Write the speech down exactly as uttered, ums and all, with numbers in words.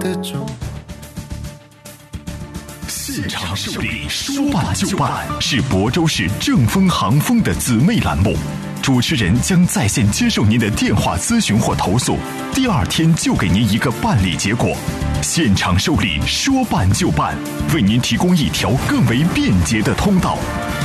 得住。 现场受理，说办就办，是亳州市正丰航丰的姊妹栏目。主持人将在线接受您的电话咨询或投诉，第二天就给您一个办理结果。现场受理，说办就办，为您提供一条更为便捷的通道。